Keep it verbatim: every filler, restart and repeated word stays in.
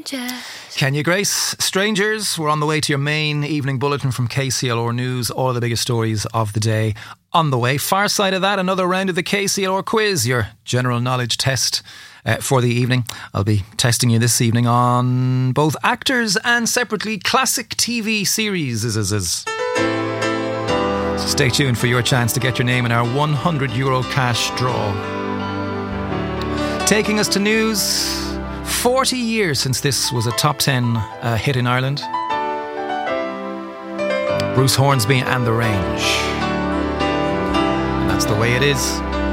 Kenya Grace, strangers, we're on the way to your main evening bulletin from K C L R News. All of the biggest stories of the day on the way. Far side of that, another round of the K C L R quiz, your general knowledge test uh, for the evening. I'll be testing you this evening on both actors and separately classic T V series. So stay tuned for your chance to get your name in our one hundred euro cash draw. Taking us to news. forty years since this was a top ten uh, hit in Ireland. Bruce Hornsby and the Range. And that's the way it is.